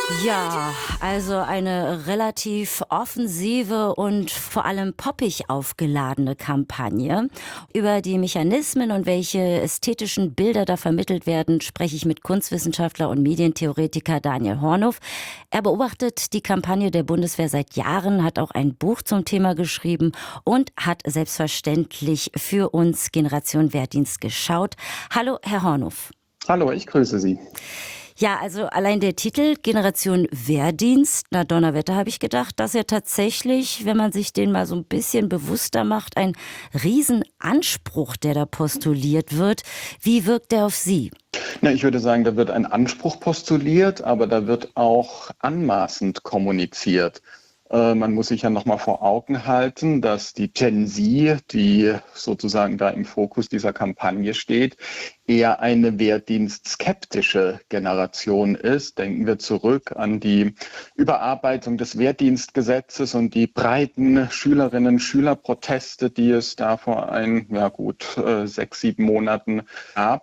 Ja, also eine relativ offensive und vor allem poppig aufgeladene Kampagne. Über die Mechanismen und welche ästhetischen Bilder da vermittelt werden, spreche ich mit Kunstwissenschaftler und Medientheoretiker Daniel Hornhof. Er beobachtet die Kampagne der Bundeswehr seit Jahren, hat auch ein Buch zum Thema geschrieben und hat selbstverständlich für uns Generation Wehrdienst geschaut. Hallo, Herr Hornhof. Hallo, ich grüße Sie. Ja, also allein der Titel Generation Wehrdienst, na Donnerwetter, habe ich gedacht, dass er tatsächlich, wenn man sich den mal so ein bisschen bewusster macht, ein Riesenanspruch, der da postuliert wird. Wie wirkt der auf Sie? Na, ich würde sagen, da wird ein Anspruch postuliert, aber da wird auch anmaßend kommuniziert. Man muss sich ja nochmal vor Augen halten, dass die Gen Z, die sozusagen da im Fokus dieser Kampagne steht, eher eine wehrdienstskeptische Generation ist. Denken wir zurück an die Überarbeitung des Wehrdienstgesetzes und die breiten Schülerinnen-Schülerproteste, die es da vor gut 6, 7 Monaten gab.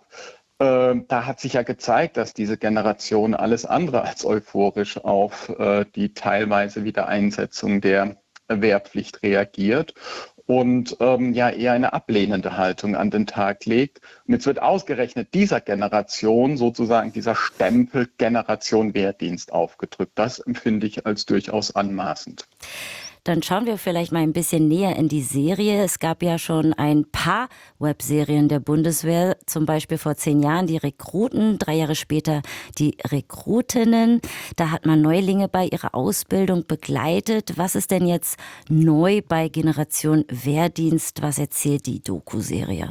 Da hat sich ja gezeigt, dass diese Generation alles andere als euphorisch auf die teilweise Wiedereinsetzung der Wehrpflicht reagiert und ja eher eine ablehnende Haltung an den Tag legt. Und jetzt wird ausgerechnet dieser Generation sozusagen dieser Stempel Generation Wehrdienst aufgedrückt. Das empfinde ich als durchaus anmaßend. Dann schauen wir vielleicht mal ein bisschen näher in die Serie. Es gab ja schon ein paar Webserien der Bundeswehr, zum Beispiel vor 10 Jahren die Rekruten, 3 Jahre später die Rekrutinnen. Da hat man Neulinge bei ihrer Ausbildung begleitet. Was ist denn jetzt neu bei Generation Wehrdienst? Was erzählt die Doku-Serie?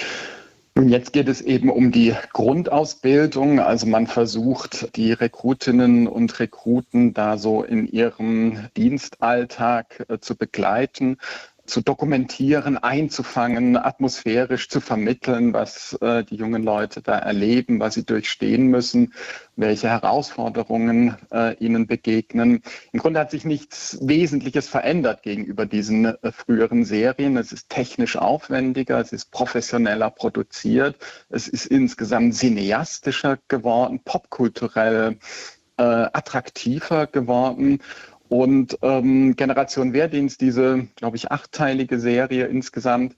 Und jetzt geht es eben um die Grundausbildung. Also man versucht, die Rekrutinnen und Rekruten da so in ihrem Dienstalltag zu begleiten, zu dokumentieren, einzufangen, atmosphärisch zu vermitteln, was die jungen Leute da erleben, was sie durchstehen müssen, welche Herausforderungen ihnen begegnen. Im Grunde hat sich nichts Wesentliches verändert gegenüber diesen früheren Serien. Es ist technisch aufwendiger, es ist professioneller produziert, es ist insgesamt cineastischer geworden, popkulturell attraktiver geworden. Und Generation Wehrdienst, diese, glaube ich, 8-teilige Serie insgesamt,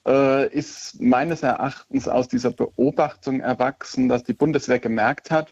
ist meines Erachtens aus dieser Beobachtung erwachsen, dass die Bundeswehr gemerkt hat,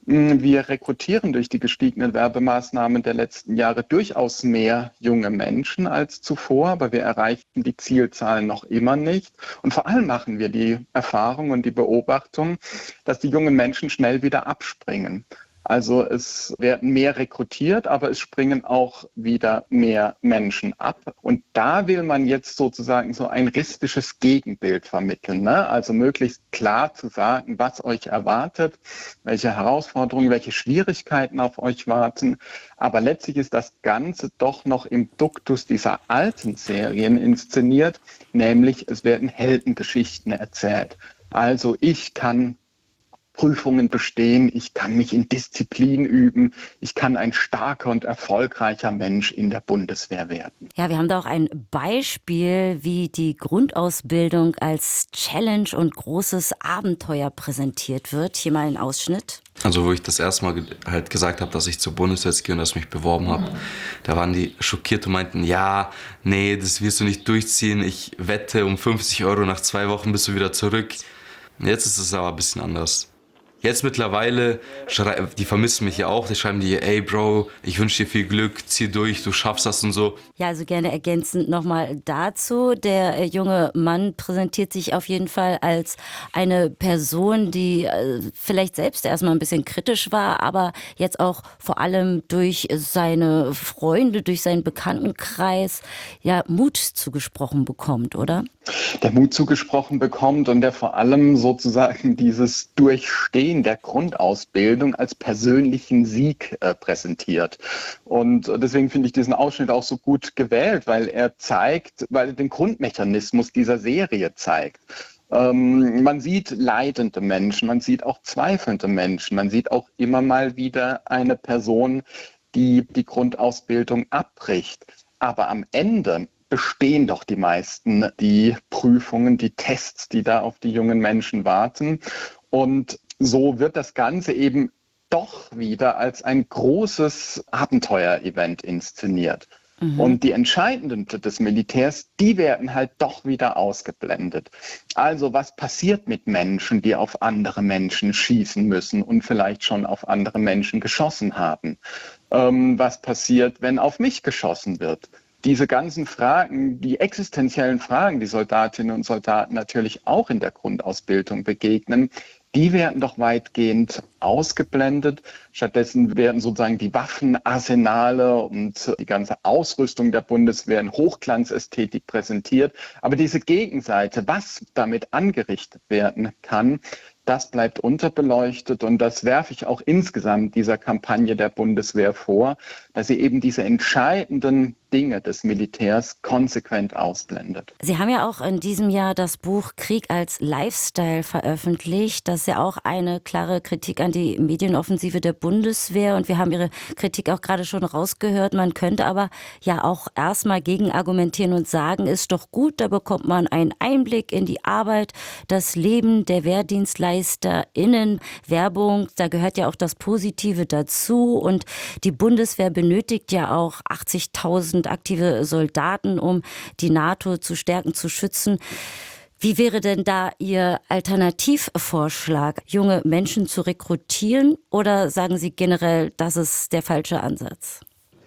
wir rekrutieren durch die gestiegenen Werbemaßnahmen der letzten Jahre durchaus mehr junge Menschen als zuvor, aber wir erreichen die Zielzahlen noch immer nicht. Und vor allem machen wir die Erfahrung und die Beobachtung, dass die jungen Menschen schnell wieder abspringen. Also es werden mehr rekrutiert, aber es springen auch wieder mehr Menschen ab. Und da will man jetzt sozusagen so ein realistisches Gegenbild vermitteln, ne? Also möglichst klar zu sagen, was euch erwartet, welche Herausforderungen, welche Schwierigkeiten auf euch warten. Aber letztlich ist das Ganze doch noch im Duktus dieser alten Serien inszeniert, nämlich es werden Heldengeschichten erzählt. Also ich kann Prüfungen bestehen, ich kann mich in Disziplin üben, ich kann ein starker und erfolgreicher Mensch in der Bundeswehr werden. Ja, wir haben da auch ein Beispiel, wie die Grundausbildung als Challenge und großes Abenteuer präsentiert wird. Hier mal ein Ausschnitt. Also wo ich das erste Mal halt gesagt habe, dass ich zur Bundeswehr gehe und dass ich mich beworben habe, da waren die schockiert und meinten, ja, nee, das wirst du nicht durchziehen. Ich wette, um 50 € nach 2 Wochen bist du wieder zurück. Jetzt ist es aber ein bisschen anders. Jetzt mittlerweile, die vermissen mich ja auch, die schreiben dir, ey Bro, ich wünsche dir viel Glück, zieh durch, du schaffst das und so. Ja, also gerne ergänzend nochmal dazu. Der junge Mann präsentiert sich auf jeden Fall als eine Person, die vielleicht selbst erstmal ein bisschen kritisch war, aber jetzt auch vor allem durch seine Freunde, durch seinen Bekanntenkreis ja Mut zugesprochen bekommt, oder? Der Mut zugesprochen bekommt und der vor allem sozusagen dieses Durchstehen der Grundausbildung als persönlichen Sieg präsentiert. Und deswegen finde ich diesen Ausschnitt auch so gut gewählt, weil er den Grundmechanismus dieser Serie zeigt. Man sieht leidende Menschen, man sieht auch zweifelnde Menschen, man sieht auch immer mal wieder eine Person, die die Grundausbildung abbricht. Aber am Ende bestehen doch die meisten die Prüfungen, die Tests, die da auf die jungen Menschen warten. Und so wird das Ganze eben doch wieder als ein großes Abenteuerevent inszeniert. Und die Entscheidenden des Militärs, die werden halt doch wieder ausgeblendet. Also was passiert mit Menschen, die auf andere Menschen schießen müssen und vielleicht schon auf andere Menschen geschossen haben? Was passiert, wenn auf mich geschossen wird? Diese ganzen Fragen, die existenziellen Fragen, die Soldatinnen und Soldaten natürlich auch in der Grundausbildung begegnen, die werden doch weitgehend ausgeblendet. Stattdessen werden sozusagen die Waffenarsenale und die ganze Ausrüstung der Bundeswehr in Hochglanzästhetik präsentiert. Aber diese Gegenseite, was damit angerichtet werden kann, das bleibt unterbeleuchtet, und das werfe ich auch insgesamt dieser Kampagne der Bundeswehr vor, dass sie eben diese entscheidenden Dinge des Militärs konsequent ausblendet. Sie haben ja auch in diesem Jahr das Buch Krieg als Lifestyle veröffentlicht. Das ist ja auch eine klare Kritik an die Medienoffensive der Bundeswehr, und wir haben Ihre Kritik auch gerade schon rausgehört. Man könnte aber ja auch erstmal gegen argumentieren und sagen, ist doch gut, da bekommt man einen Einblick in die Arbeit, das Leben der WehrdienstleisterInnen. Werbung, da gehört ja auch das Positive dazu, und die Bundeswehr benötigt ja auch 80.000 aktive Soldaten, um die NATO zu stärken, zu schützen. Wie wäre denn da Ihr Alternativvorschlag, junge Menschen zu rekrutieren, oder sagen Sie generell, das ist der falsche Ansatz?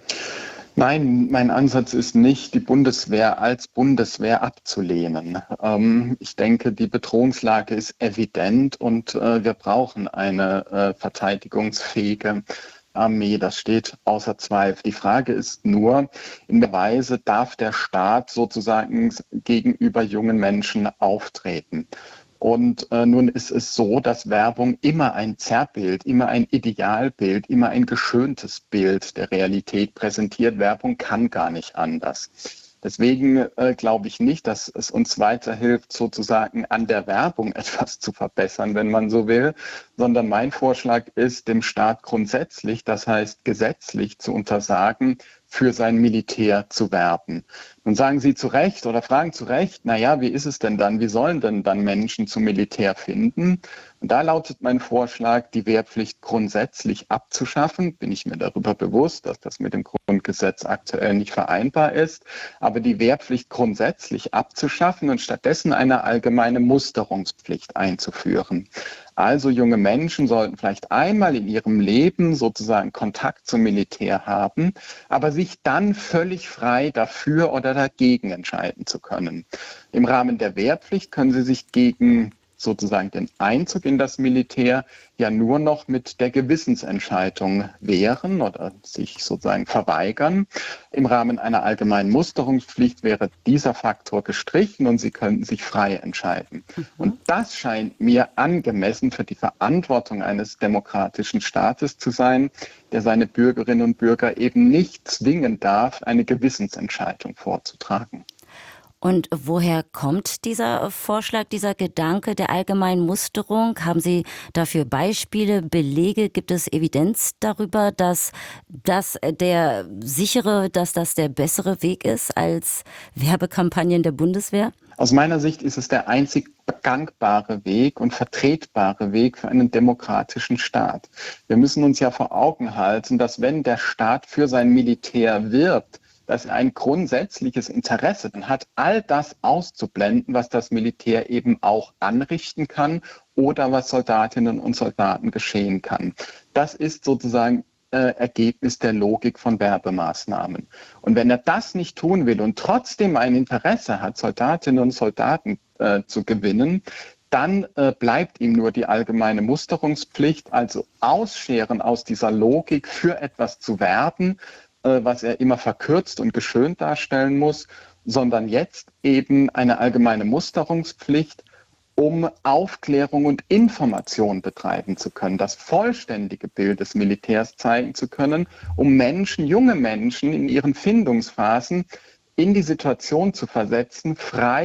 Nein, mein Ansatz ist nicht, die Bundeswehr als Bundeswehr abzulehnen. Ich denke, die Bedrohungslage ist evident, und wir brauchen eine verteidigungsfähige Armee, das steht außer Zweifel. Die Frage ist nur, in welcher Weise darf der Staat sozusagen gegenüber jungen Menschen auftreten? Und nun ist es so, dass Werbung immer ein Zerrbild, immer ein Idealbild, immer ein geschöntes Bild der Realität präsentiert. Werbung kann gar nicht anders. Deswegen glaube ich nicht, dass es uns weiterhilft, sozusagen an der Werbung etwas zu verbessern, wenn man so will, sondern mein Vorschlag ist, dem Staat grundsätzlich, das heißt gesetzlich, zu untersagen, für sein Militär zu werben. Nun sagen Sie zu Recht oder fragen zu Recht, naja, wie ist es denn dann? Wie sollen denn dann Menschen zum Militär finden? Und da lautet mein Vorschlag, die Wehrpflicht grundsätzlich abzuschaffen. Bin ich mir darüber bewusst, dass das mit dem Grundgesetz aktuell nicht vereinbar ist, aber die Wehrpflicht grundsätzlich abzuschaffen und stattdessen eine allgemeine Musterungspflicht einzuführen. Also junge Menschen sollten vielleicht einmal in ihrem Leben sozusagen Kontakt zum Militär haben, aber sich dann völlig frei dafür oder dagegen entscheiden zu können. Im Rahmen der Wehrpflicht können sie sich gegen sozusagen den Einzug in das Militär ja nur noch mit der Gewissensentscheidung wehren oder sich sozusagen verweigern. Im Rahmen einer allgemeinen Musterungspflicht wäre dieser Faktor gestrichen und sie könnten sich frei entscheiden. Und das scheint mir angemessen für die Verantwortung eines demokratischen Staates zu sein, der seine Bürgerinnen und Bürger eben nicht zwingen darf, eine Gewissensentscheidung vorzutragen. Und woher kommt dieser Vorschlag, dieser Gedanke der allgemeinen Musterung? Haben Sie dafür Beispiele, Belege? Gibt es Evidenz darüber, dass das der sichere, dass das der bessere Weg ist als Werbekampagnen der Bundeswehr? Aus meiner Sicht ist es der einzig gangbare Weg und vertretbare Weg für einen demokratischen Staat. Wir müssen uns ja vor Augen halten, dass wenn der Staat für sein Militär wirbt, dass er ein grundsätzliches Interesse hat, all das auszublenden, was das Militär eben auch anrichten kann oder was Soldatinnen und Soldaten geschehen kann. Das ist sozusagen Ergebnis der Logik von Werbemaßnahmen. Und wenn er das nicht tun will und trotzdem ein Interesse hat, Soldatinnen und Soldaten zu gewinnen, dann bleibt ihm nur die allgemeine Musterungspflicht, also ausscheren aus dieser Logik, für etwas zu werben, was er immer verkürzt und geschönt darstellen muss, sondern jetzt eben eine allgemeine Musterungspflicht, um Aufklärung und Information betreiben zu können, das vollständige Bild des Militärs zeigen zu können, um Menschen, junge Menschen in ihren Findungsphasen in die Situation zu versetzen, frei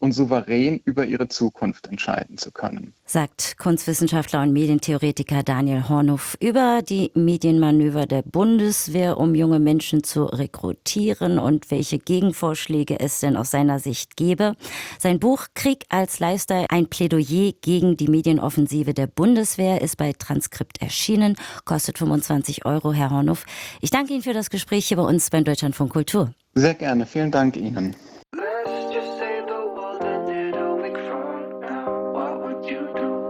und souverän über ihre Zukunft entscheiden zu können. Sagt Kunstwissenschaftler und Medientheoretiker Daniel Hornuf über die Medienmanöver der Bundeswehr, um junge Menschen zu rekrutieren und welche Gegenvorschläge es denn aus seiner Sicht gebe. Sein Buch Krieg als Lifestyle, ein Plädoyer gegen die Medienoffensive der Bundeswehr ist bei Transkript erschienen, kostet 25 €, Herr Hornuf. Ich danke Ihnen für das Gespräch hier bei uns beim Deutschlandfunk Kultur. Sehr gerne, vielen Dank Ihnen. Let's just say the world ended a week from now. What would you do?